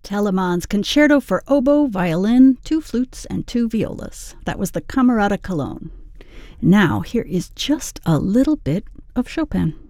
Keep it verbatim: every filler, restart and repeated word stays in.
Telemann's Concerto for Oboe, Violin, Two Flutes, and Two Violas. That was the Camerata Cologne. Now, here is just a little bit of Chopin.